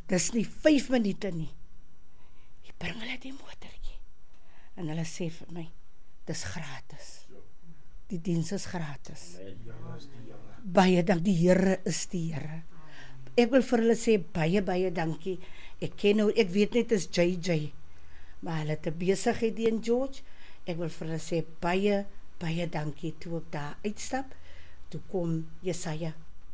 dis nie 5 minute nie. Ek bring hulle die motortjie. En hulle sê vir my, dis gratis. Die diens is gratis. Baie dank, die Here is die Here. Ek wil vir hulle sê, baie dankie. Ek weet net is JJ, maar hulle het 'n besigheid die in George. Ek wil vir hulle sê, baie dankie toe ek daar uitstap. Toe kom Jesaja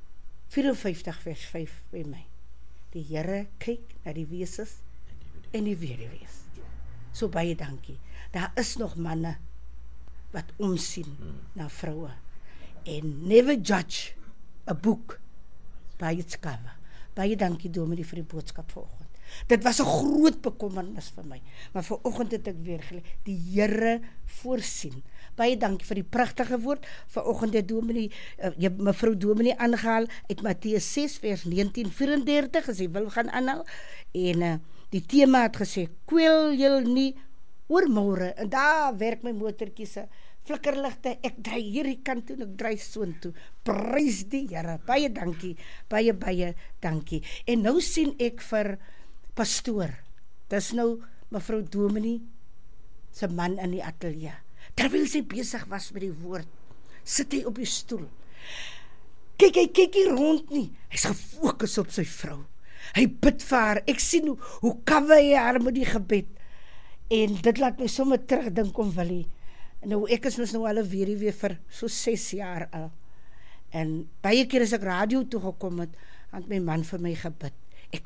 54 vers 5 by my. Die Here kyk na die weses en die weduwees. So baie dankie. Daar is nog manne wat omsien na vroue. En never judge a book by its cover. Baie dankie Dominee vir die boodskap vanoggend. Dit was 'n groot bekommernis vir my, maar vanoggend het ek weer geleer, die Here voorsien. Baie dankie vir die pragtige woord. Vanoggend het mevrou Dominee aangehaal uit Matteus 6 vers 19-34, as jy wil gaan aanhaal. En die tema het gesê, kwel jul nie oor môre. En daar werk my motortjie se flikkerligte, ek draai hierdie kant toe en ek draai soontoe. Prys die Here. Baie dankie. Baie dankie. En nou sien ek vir pastoor. Dis nou mevrou Dominee se man in die ateljee. Terwyl sy besig was met die woord, sit hy op die stoel. Kyk, hy kyk nie rond nie. Hy's gefokus op sy vrou. Hy bid vir haar. Ek sien hoe cover hy haar met die gebed. En dit laat my sommer terugdink om Willie. Nou, ek is nou al 'n weduwee vir so 6 jaar al. En baie keer as ek radio toe gekom het my man vir my gebid. Ek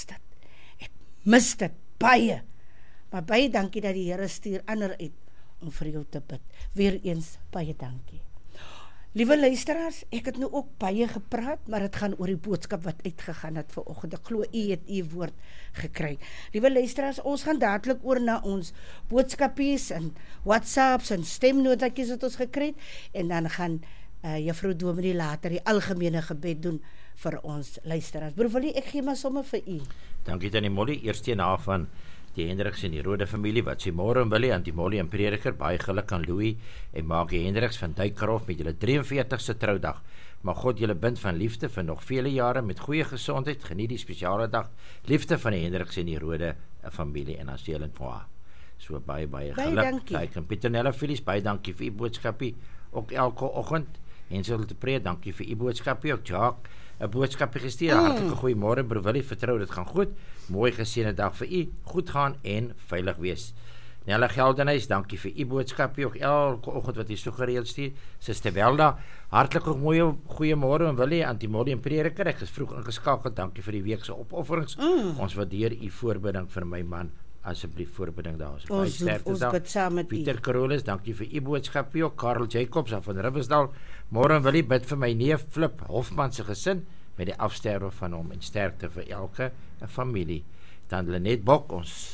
mis dit baie. Maar baie dankie dat die Here stuur ander uit om vir jou te bid. Weereens baie dankie. Liewe luisteraars, ek het nou ook baie gepraat, maar het gaan oor die boodskap wat uitgegaan het vanoggend. Ek glo u het u woord gekry. Liewe luisteraars, ons gaan dadelik oor na ons boodskapies en WhatsApps en stemnotetjies wat ons gekry het, en dan gaan juffrou Dominee later die algemene gebed doen vir ons luisteraars. Broer Willie, ek gee maar sommer vir u. Dankie Tannie Molly, eerst een na van die Hendriks en die Rode familie, wat sê môre en Willie aan die Molly en Prediker, baie geluk aan Louis en Maakie Hendriks van Duikerhof met julle 43ste troudag. Mag God julle bind van liefde vir nog vele jare met goeie gesondheid. Geniet die spesiale dag, liefde van die Hendriks en die Rode familie, en as jy in voor. So baie geluk. Kyk, en Pieter Nella Filies, baie dankie vir u boodskapie, ook elke oggend. En so te preek, dankie vir u boodskapie, ook Jacques 'n boodskapie gestuur. Hartlike goeiemôre broer Willie, vertrou dit gaan goed. Mooi geseënde dag vir u, goed gaan en veilig wees. Nella Geldenhuis, dankie vir u boodskapie, ook elke oggend wat u so gereeld stuur. Suster Welda, hartlike goeiemôre en Willie, Antimolly en Prediker. Ek is vroeg ingeskakel, dankie vir die week se opofferings. Ons waardeer u voorbidding vir my man. Asseblief voorbidding daar. Ons bid saam met Pieter Carolus, dankie vir u boodskapie, ook Karel Jacobs van Riversdal. Môre en Willie, bid vir my neef Flip Hofman se gesin met die afsterwe van hom en sterkte vir elke familie. Dan Lenet Bok,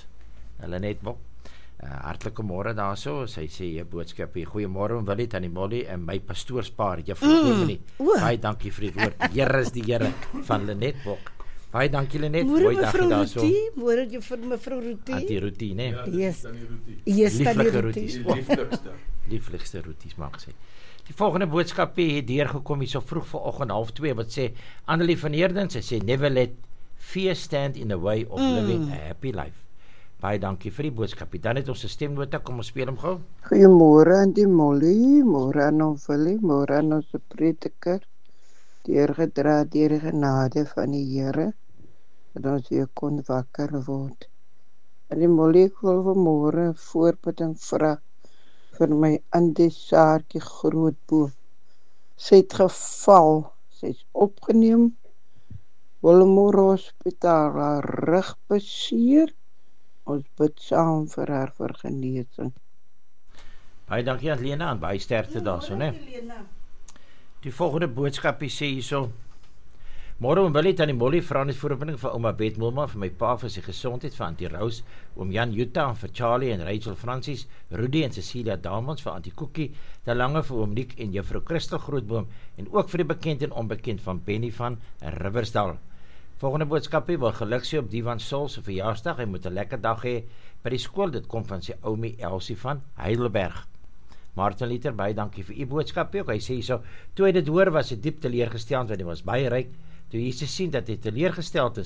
hartlike môre daarso. Sy sê 'n boodskap hier. Goeiemôre en Willie, Tannie Molly en my pastoorspaar, juffrou Dominee. Baie dankie vir die woord. Die Here is die Here van Lenet Bok. Baie dankie Lenet. Mooi dag daarso. Môre jy vir mevrou Rutie. Antie Rutie, né? Yes. Lieflike Ruties. Lieflikste Ruties mag sê. Die volgende boodskapie het deurgekom hier so vroeg vanoggend 1:30 wat sê Annelie van Heerden, sy sê never let fear stand in the way of living a happy life. Baie dankie vir die boodskapie. Dan het ons 'n stemnota, kom ons speel hom gou. Goeiemôre aan die Molly, môre aan ons Willie, môre aan ons Prediker. Deurgedra deur die genade van die Here dat ons weer kon wakker word. En die Molly ek wil vanmôre voorbidding vra vir my Andy Saartjie Grootboom. Sy het geval, sy is opgeneem Wilmore Hospitaal, haar rug beseer. Ons bid saam vir haar vir genesing. Baie dankie aan Lena en baie sterkte daarso, né? Die volgende boodskapie sê hierso: Môre en Willie, Tannie Molly vra net voorbinding vir ouma Bet Moelman, vir my pa vir sy gesondheid, vir Auntie Rose, oom Jan Jutta, vir Charlie en Rachel Francis, Rudy en Cecilia Damans, vir Auntie Koekie, De Lange, vir oom Nick en juffrou Christel Grootboom, en ook vir die bekend en onbekend van Benny van Riversdal. Volgende boodskapie wil geluk sê op Divan Sol se verjaarsdag. Hy moet 'n lekker dag hê by die skool. Dit kom van sy oumie Elsie van Heidelberg. Martin Liter, baie dankie vir u boodskapie ook. Hy sê so, toe hy dit hoor was hy diep teleurgesteld, want hy was baie ryk. Toe Jesus sien dat hy teleurgesteld is,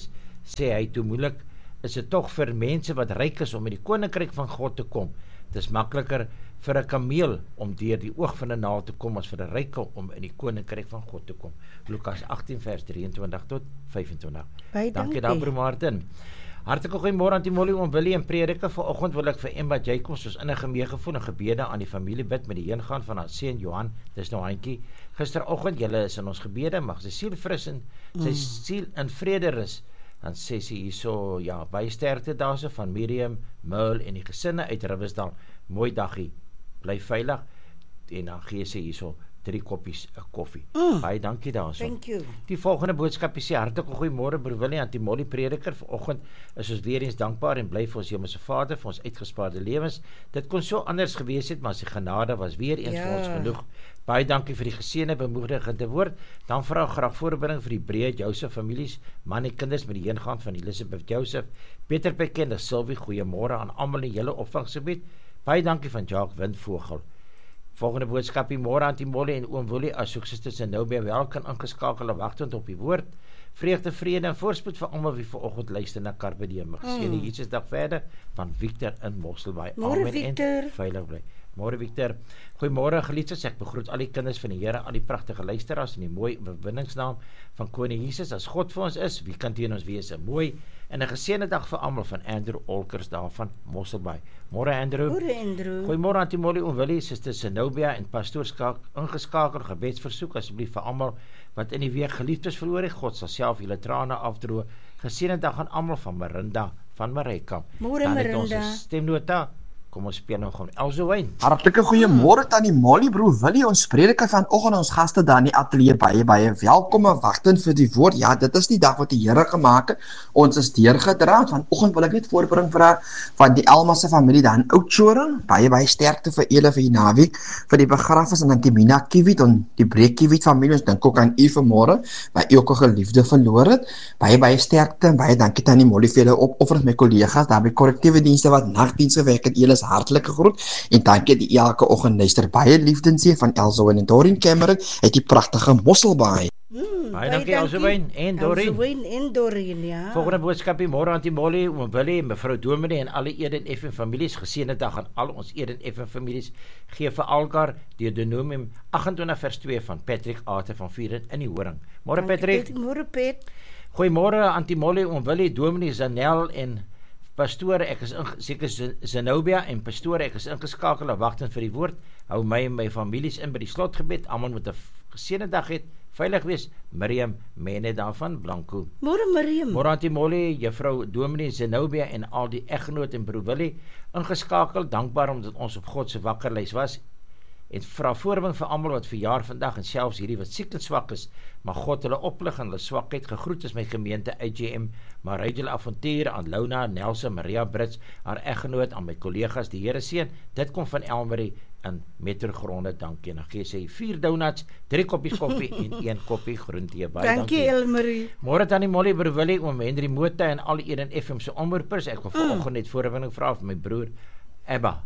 sê hy toe moeilik is dit tog vir mense wat ryk is om in die koninkryk van God te kom. Dit is makliker vir 'n kameel om deur die oog van 'n naald te kom as vir 'n ryke om in die koninkryk van God te kom. Lukas 18 vers 23 tot 25. Dankie daar broer Martin. Hartlike goeiemôre aan Molly, oom Willie en Prediker. Vanoggend wil ek vir Emma Jacobs soos innige meegevoel en gebede aan die familie bid met die heengaan van haar seun Johan. Dis nou handjie. Gisteroggend julle is in ons gebede, mag sy siel fris en sy siel in vrede rus. Dan sê sy hierso, ja, baie sterkte daarso van Miriam, Merle en die gesinne uit Riversdal. Mooi daggie. Bly veilig. En dan gee sy hierso 3 koppies koffie. Baie dankie daarso. Thank you. Die volgende boodskap sê hartlik goeiemôre broer Willie aan Molly Prediker. Vanoggend is ons weer eens dankbaar en bly vir ons Hemelse Vader vir ons uitgespaarde lewens. Dit kon so anders gewees het, maar sy genade was weer eens vir ons genoeg. Baie dankie vir die geseënde bemoedigende woord. Dan vra ek graag voorbereiding vir die breë Joseph families, man en kinders met die heengaan van Elizabeth Joseph, Peter Bekende, Sylvie, goeiemôre aan almal in julle opvanggebied. Baie dankie van Jacques Windvogel. Volgende boodskap môre aan Molly en oom Willie as susters en nou by welkom ingeskakel en wagtend op die woord. Vreugde, vrede en voorspoed vir almal wie vanoggend luister na Carpe Diem. Geseënde Jesusdag verder van Victor in Mosselbaai. Amen en veilig bly. Môre Victor. Goeiemôre geliefdes, ek begroet al die kinders van die Here, al die pragtige luisteraars in die mooi oorwinningsnaam van Koning Jesus. As God vir ons is, wie kan teen ons wees? Mooi en 'n geseënde dag vir almal van Andrew Olkers daar van Mosselbaai. Môre Andrew. Môre Andrew. Goeiemôre aan Molly en Willie, suster Zenobia en pastoor ingeskakel gebedsversoek asseblief vir almal wat in die week geliefdes verloor het. God sal self julle trane afdroog. Geseënde dag aan almal van Marinda van Marika. Môre Marinda. Ons stemnota. Kom ons speel nou gewoon Elzo Wyn. Hartlike goeiemôre tannie Molly, broer Willie, ons prediker vanoggend, ons gaste daar in die ateljee, baie welkom en wagtend vir die woord. Ja, dit is die dag wat die Here gemaak het. Ons is deurgedra. Vanoggend wil ek net voorbring vra van die Elma se familie daar in Oudtshoorn. Baie sterkte vir julle vir die naweek, vir die begrafnis aan Antimina Kiewit en die Breek Kiewit familie. Ons dink ook aan u vanmôre, by u ook 'n geliefde verloor het. Baie sterkte en baie dankie tannie Molly vir julle opoffers met kollegas daar by korrektiewe dienste wat nagdienste werk het. Julle hartlike groet en dankie die elke oggend luister. Baie liefdensee van Elzo en Dorien Cameron uit die pragtige Mosselbaai. Baie dankie Elzo Wyn en Dorien. Elzo Wyn en Dorien, ja. Volgende boodskap môre aan Molly, oom Willie, mevrou Dominee en alle Eden FM families. Geseënde dag aan al ons Eden FM families. Gee vir Algar Deuteronomium 28 vers 2 van Patrick Arthur van Vieren in die Horing. Môre Patrick. Môre Pet. Goeiemôre aan Molly, oom Willie, Dominee Zanel en pastoor, ek is seker Zenobia en pastoor, ek is ingeskakel en wagtend vir die woord. Hou my en my families in by die slotgebed. Almal moet 'n geseënde dag hê. Veilig wees. Miriam Mene daarvan Blanco. Môre Miriam. Môre aan Molly, juffrou Dominee Zenobia en al die eggenoot en broer Willie ingeskakel. Dankbaar omdat ons op God se wakkerlys was. En vra voorbring vir almal wat verjaar vandag en selfs hierdie wat siek en swak is, maar God hulle oplig en hulle swakheid. Gegroet is my gemeente IGM, Marydel Avontuur, aan Lona, Nelson, Maria Brits, haar eggenoot, aan my kollegas, die Here seën. Dit kom van Elmarie in Metrogronde, dankie. En dan gee sy 4 donuts, 3 koppies koffie en 1 koppie groentee. Baie dankie Elmarie. Môre tannie Molly, broer Willie, oom Henry Mota en al die Eden FM se omroepers. Ek wil vanoggend net voorwending vra vir my broer Ebba,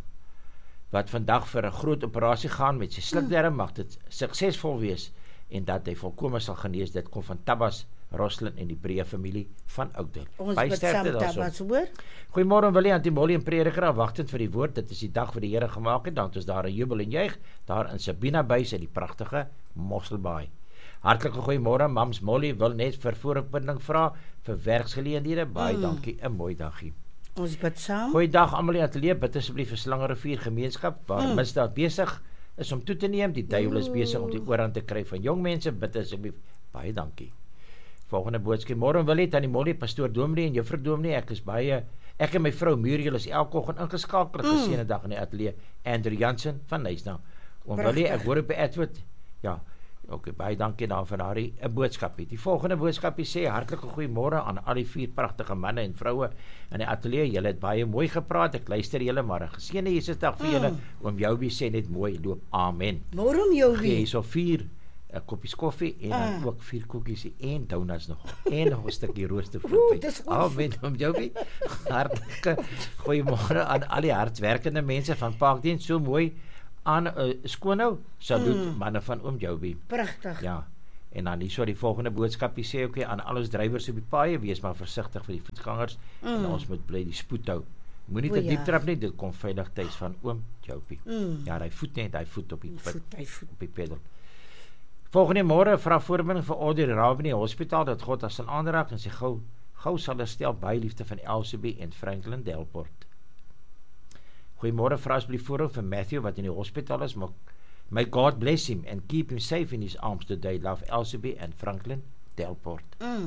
wat vandag vir 'n groot operasie gaan met sy slukdarm, mag dit suksesvol wees en dat hy volkome sal genees. Dit kom van Tabas, Roslin en die Breë familie van Oudtshoorn. Ons bid saam Tabas, hoor. Goeiemôre Willie, Molly en Prediker, wagtend vir die woord. Dit is die dag wat die Here gemaak het. Dan is daar 'n jubel en juig daar in Sabina Bys in die pragtige Mosselbaai. Hartlike goeiemôre, mams Molly wil net vir voorbinding vra vir werksgeleenthede. Baie dankie, 'n mooi dagie. Ons bid saam. Goeiedag almal in ateljee, bid asseblief vir Slangerrivier gemeenskap waar misdaad besig is om toe te neem. Die duiwel is besig om die oorhand te kry van jong mense. Bid asseblief. Baie dankie. Volgende boodskap. Môre wil dit aan die Molly, pastoor Dominee en juffrou Dominee. Ek en my vrou Muriel is elke oggend ingeskakel. Geseënde dag in die ateljee. Andrew Jansen van Nysna. Oom Willie, ek hoor op by Edward. Ja. Okay, baie dankie daar vir daardie 'n boodskap. Die volgende boodskap sê hartlike goeiemôre aan al die 4 pragtige manne en vroue in die ateljee. Julle het baie mooi gepraat. Ek luister julle, maar 'n geseënde Jesusdag vir julle. Oom Joubie sê net mooi loop. Amen. Môre om Joubie. Hier so 4 koppies koffie en dan ook 4 koekies en donuts nog. En nog 'n stukkie roostervruit. Amen om Joubie. Hartlike goeiemôre aan al die hardwerkende mense van Parkdiens. So mooi aan Skoonhou. Salut manne van oom Joubie. Pragtig. Ja. En dan hierso die volgende boodskapie sê ook aan alles drywers op die paaie, wees maar versigtig vir die voetgangers en ons moet bly die spoed hou. Moenie te diep trap nie, dit kom veilig tuis van oom Jopie. Ja, hy voet op die pedal. Volgende môre vra voorbinding vir Audrey Raab in die hospitaal dat God as sal aanraak en sy gou sal herstel by liefde van Elsabie en Franklin Delport. Goeiemôre, vra asseblief voorbeeld vir Matthew wat in die hospitaal is, maar may God bless him and keep him safe in his arms today. Love, Elsabie and Franklin Delport.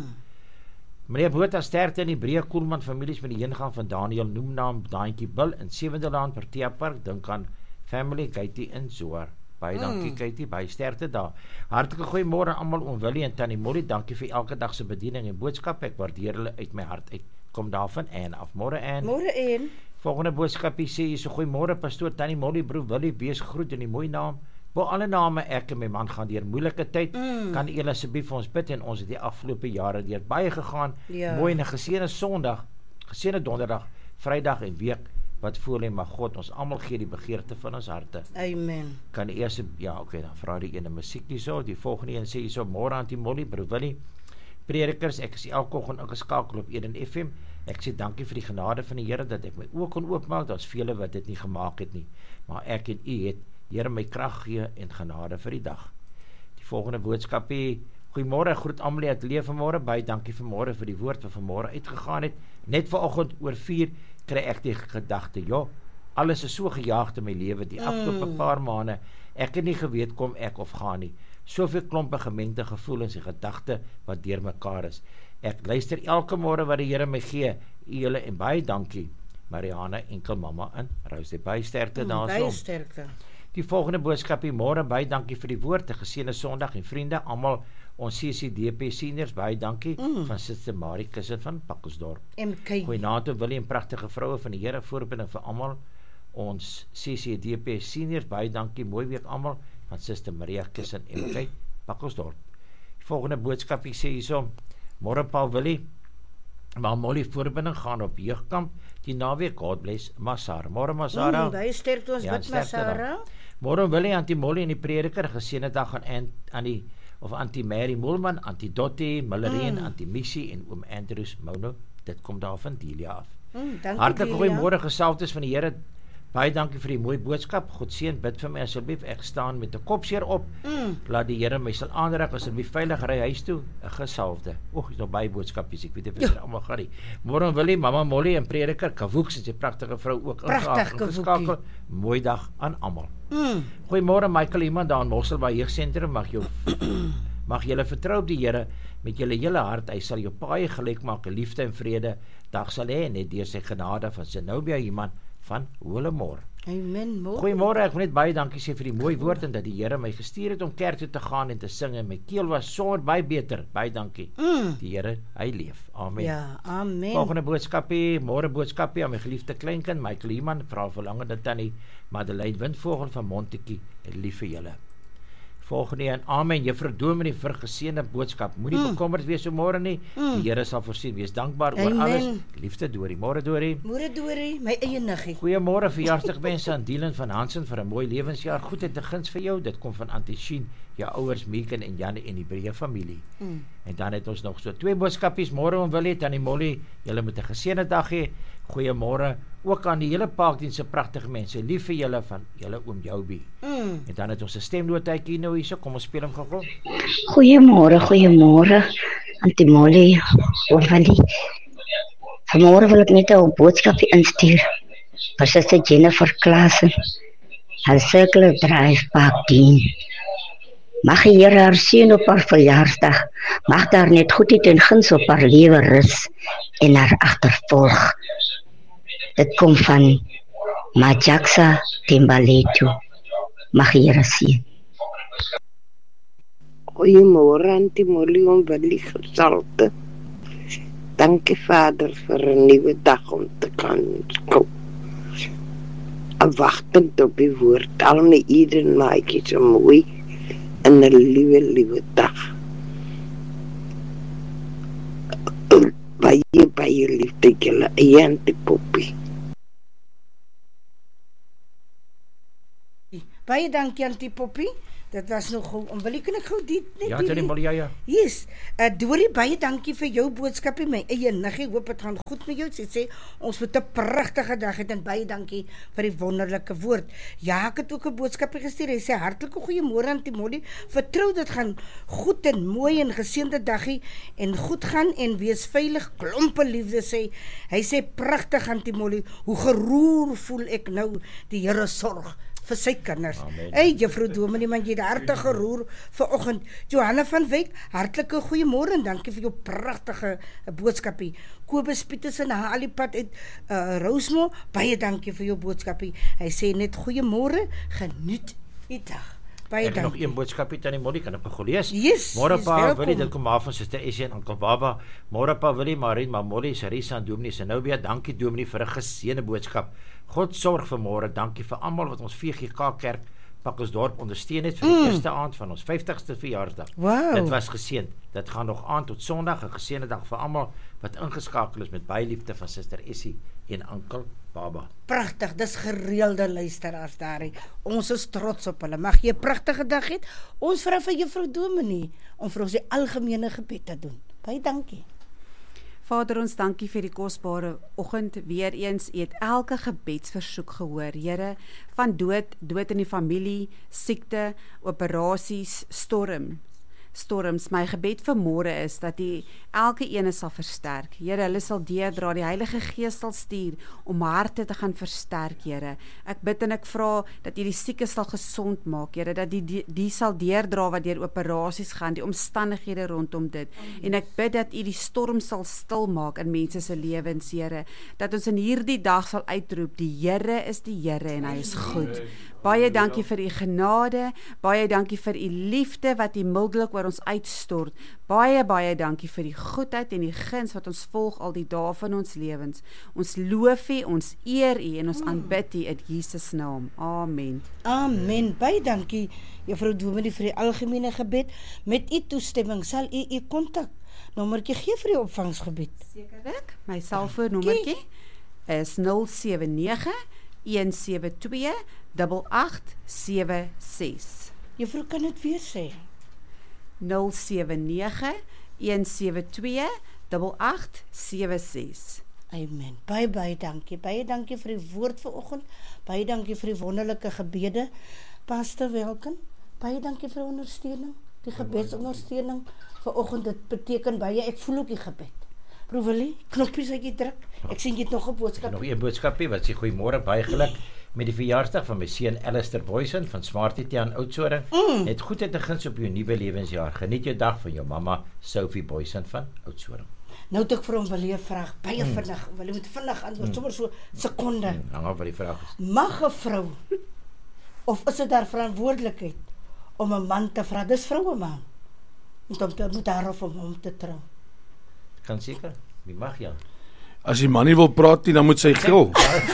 Meneer Botha sterkte in die Breë Koelman families met die heengaan van Daniel noemnaam Daantjie Bill in 7de Laan Protea Park. Dink aan family Katie in Zoar. Baie dankie Katie, baie sterkte daar. Hartlike goeiemôre almal, oom Willie en tannie Molly. Dankie vir elke dag se bediening en boodskap. Ek waardeer hulle uit my hart uit. Kom daarvan en af. Môre en. Môre en. Volgende boodskapie sê hier so goeiemôre pastoor tannie Molly, broer Willie, wees groet in die mooi naam. Bo alle name, ek en my man gaan deur moeilike tyd. Kan u asseblief vir ons bid en ons het die afgelope jare deur baie gegaan. Mooi en 'n geseënde Sondag, geseënde Donderdag, Vrydag en week wat voor lê, mag God ons almal gee die begeerte van ons harte. Amen. Kan u eers dan vra die ene musiek hierso, die volgende een sê hierso môre aan die Molly, broer Willie. Predikers, ek is elke oggend ingeskakel op Eden FM. Ek sê dankie vir die genade van die Here dat ek my oë kon oopmaak. Daar's vele wat dit nie gemaak het nie, maar ek en u het Here my krag gee en genade vir die dag. Die volgende boodskapie, goeiemôre, groet almal die ateljee vanmôre, baie dankie vanmôre vir die woord wat vanmôre uitgegaan het. Net vanoggend oor 4 kry ek die gedagte, alles is so gejaagd in my lewe die afgelope paar maande, ek het nie geweet kom ek of gaan nie. Soveel klompe gemengde gevoelens en gedagte wat deur mekaar is. Ek luister elke môre wat die Here my gee, julle en baie dankie. Mariana, enkel mamma in Rouse, baie sterkte daarso. Baie sterkte. Die volgende boodskapie, môre, baie dankie vir die woord, 'n geseënde Sondag en vriende, almal ons CCDP seniors, baie dankie van Suster Marie Kussen van Pakkelsdorp. Goeienaand Willie en pragtige vroue van die Here, voorbinding vir almal ons CCDP seniors, baie dankie, mooi week almal van Suster Maria Kussen en Pakkelsdorp. Die volgende boodskapie sê hierso, môre Paul Willie, maar Molly voorbinding gaan op jeugkamp die naweek, God bless Masara. Môre Masara. Baie sterkte ons bid Masara. Môre Willie, Antie Molly en die prediker, geseënde dag aan Antie Mary Moelman, Antie Dottie, Millereen, Antie Missie en oom Andrews Mouno. Dit kom daar van Delia af. Hartlik goeiemôre gesalfdes van die Here. Baie dankie vir die mooi boodskap. God seën, bid vir my asseblief. Ek staan met 'n kopseer op. Laat die Here my sal aanraak asseblief veilig ry huis toe. 'n Gesalfde. Is nog baie boodskapies. Ek weet nie of dit almal gaan nie. Môre Willie, mamma Molly en prediker Kawoeks, is 'n pragtige vrou ook ingeskakel. Mooi dag aan almal. Goeiemôre Michael, iemand daar in Mosselbaai Jeugsentrum, mag julle vertrou op die Here met julle hele hart. Hy sal jou paai gelyk maak, liefde en vrede. Dag sal hê net deur sy genade van Zenobia iemand van Holemore. Amen. Goeiemôre, ek wil net baie dankie sê vir die mooi woord en dat die Here my gestuur het om kerk toe te gaan en te sing en my keel was sommer baie beter. Baie dankie. Die Here, hy leef. Amen. Ja, amen. Volgende boodskapie, môre boodskapie aan my geliefde kleinkind Michael Iman, vra verlangende tannie Madeleine Windvogel van Montetjie, lief vir julle. Volgende en amen, juffrou Dominee vir geseënde boodskap. Moenie bekommerd wees oor môre nie. Die Here sal voorsien. Wees dankbaar oor alles. Liefde Dorie. Môre Dorie. Môre Dorie, my eie niggie. Goeiemôre verjaarsdagwense aan Dylan van Hansen vir 'n mooi lewensjaar. Goedheid en guns vir jou. Dit kom van Auntie Sheen, jou ouers Meeken en Janne en die Breë familie. En dan het ons nog so 2 boodskapies. Môre oom Willie, tannie Molly, julle moet 'n geseënde dag hê. Goeiemôre ook aan die hele Parkdiens se pragtige mense. Lief vir julle van julle oom Joubie. En dan het ons 'n stemnotetjie nou hierso. Kom ons speel hom gou. Goeiemôre, Auntie Molly, oom Willie. Vanmôre wil ek net 'n boodskapie instuur vir Suster Jennifer Klaasen, haar Circle Drive Parkdien. Mag die Here haar seën op haar verjaarsdag. Mag daar net goedheid en guns op haar lewe rus en haar agtervolg. Dit kom van Majaksa Timbaletu. Mag die Here seën. Goeiemôre Auntie Molly, oom Willie gesalte. Dankie Vader vir 'n nuwe dag om te kan kom. Wagtend op die woord, al my Eden maatjie so mooi en 'n liewe dag. Baie liefde julle eie Auntie Poppy. Baie dankie Auntie Poppy dit was nog gou, wil kan ek gou dit net Ja, Tannie Molly, ja. Yes, Doorie, baie dankie vir jou boodskapie, my eie niggie, hoop het gaan goed met jou, sy sê, ons moet 'n pragtige dag hê, en baie dankie vir die wonderlike woord. Ja, ek het ook 'n boodskapie gestuur, hy sê, hartlike goeiemôre aan Timothy, vertrou dit gaan goed en mooi en geseënde daggie, en goed gaan, en wees veilig, klompe liefde, sê, hy sê, pragtig aan Timothy, hoe geroer voel ek nou, die Here sorg vir sy kinders. Hey, juffrou Dominee, man, jy het harte geroer vanoggend. Johanna van Wyk, hartlike goeiemôre en dankie vir jou pragtige boodskapie. Kobus Pietersen, Halipad uit Rosemont, baie dankie vir jou boodskapie. Hy sê net goeiemôre, geniet die dag. Baie Ek het nog een boodskapie, Tannie Molly, kan ek nog lees? Yes, môre pa Willie, dit kom maar van Suster Essie en Oom Baba. Môre pa Willie, Marie, Molly, Sarisa en Dominee Zenobia, dankie Dominee vir 'n geseënde boodskap. God sorg vir môre, dankie vir almal wat ons VGK Kerk Pakkersdorp ondersteun het vir die eerste aand van ons 50ste verjaarsdag. Wow. Dit was geseënd. Dit gaan nog aan tot Sondag, 'n geseënde dag vir almal wat ingeskakel is met baie liefde van Suster Essie en Oom Baba. Pragtig, dis gereelde luisteraars daar. Ons is trots op hulle. Mag jy 'n pragtige dag hê. Ons vra vir juffrou Dominee om vir ons die algemene gebed te doen. Baie dankie. Vader, ons dankie vir die kosbare oggend weer eens. U het elke gebedsversoek gehoor, Here, van dood in die familie, siekte, operasies, storms. My gebed vir môre is dat U elke ene sal versterk. Here, hulle sal deurdra, die Heilige Gees sal stuur om harte te gaan versterk, Here. Ek bid en ek vra dat U die siekes sal gesond maak, Here, dat die sal deurdra wat deur operasies gaan, die omstandighede rondom dit. En ek bid dat U die storm sal stil maak in mense se lewens, Here, dat ons in hierdie dag sal uitroep, die Here is die Here en Hy is goed. Baie dankie vir U genade, baie dankie vir U liefde wat U mildelik oor ons uitstort. Baie dankie vir die goedheid en die guns wat ons volg al die dae van ons lewens. Ons loof U, ons eer U en ons aanbid U in Jesus naam. Amen. Amen. Baie dankie, juffrou Dominee, vir die algemene gebed. Met U toestemming sal U kontak nommertjie gee vir die opvangsgebed. Sekerlik. My selfoonnommertjie is 079 172 8876. Juffrou, kan dit weer sê? 079 172 8876. Amen. Baie dankie. Baie dankie vir die woord vanoggend. Baie dankie vir die wonderlike gebede. Pastor Welken, baie dankie vir die ondersteuning, die gebedsondersteuning vanoggend. Dit beteken baie. Ek voel ook die gebed. Broer Willie, knoppies wat jy druk. Ek sien jy het nog 'n boodskap. Nog 'n boodskapie wat sê goeiemôre, baie geluk met die verjaarsdag van my seun Alistair Boysen van Smarty aan Oudtshoorn. Net goedheid te guns op jou nuwe lewensjaar. Geniet jou dag van jou mamma Sophie Boysen van Oudtshoorn. Nou het ek vir hom wil leer vraag, baie vinnig, wil jy moet vinnig antwoord, sommer so sekonde. Hang af wat die vraag is. Mag 'n vrou, of is dit daar verantwoordelikheid om 'n man te vra, dis vroue man, om te moet daarof om hom te trou? Kan seker, wie mag jy? As die man nie wil praat nie, dan moet sy gil.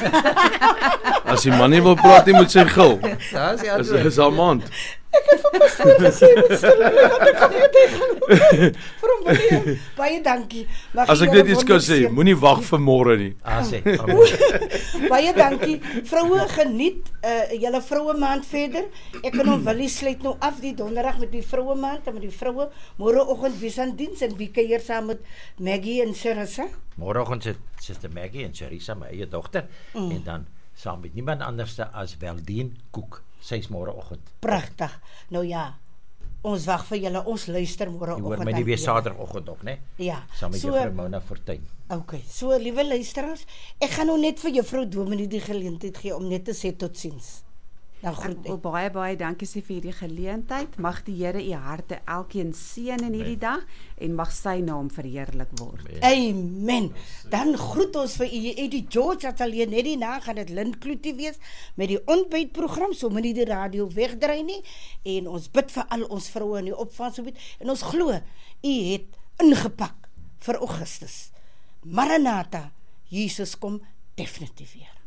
As die man nie wil praat nie, moet sy gil. Ja, sy antwoord. Dis al maand. Ek het vir pastoor gesê, moet stil, want ek kan nie tegen. Vir hom wil baie dankie. As ek net iets kan sê, moenie wag vir môre nie. Sê. Baie dankie. Vroue, geniet julle vroue maand verder. Ek en hom Willie sluit nou af die donderdag met die vroue maand en met die vroue. Môreoggend wie aan diens en wie kuier saam met Maggie en Sarisa? Môreoggend sit Suster Maggie en Sarisa, my eie dogter, en dan saam met niemand anders as Weldien Koek. Sy is môreoggend. Pragtig. Nou ja, ons wag vir julle, ons luister môreoggend. Jy hoor my nie weer Saterdagoggend ook, né? Ja. Saam met juffrou Mona Fortuin. Okay, so liewe luisteraars, ek gaan nou net vir juffrou Dominee die geleentheid gee om net te sê totsiens. Dan groet ek. Baie dankie vir hierdie geleentheid. Mag die Here u harte elkeen seën in hierdie dag en mag sy naam verheerlik word. Amen. Dan groet ons vir u Eddie George Atelier net hierna gaan dit Lindklutie wees met die ontbytprogram, so moenie die radio wegdraai nie en ons bid vir al ons vroue in die opvangsgebied en ons glo u het ingepak vir Augustus. Maranatha, Jesus kom definitief weer.